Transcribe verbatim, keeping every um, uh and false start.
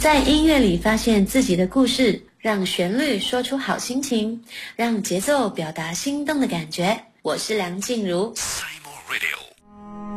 在音乐里发现自己的故事，让旋律说出好心情，让节奏表达心动的感觉。我是梁静茹。